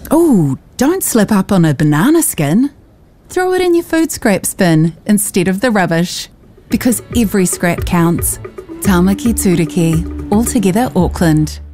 Oh, don't slip up on a banana skin. Throw it in your food scraps bin instead of the rubbish, because every scrap counts. Tamaki Turiki, Altogether Auckland.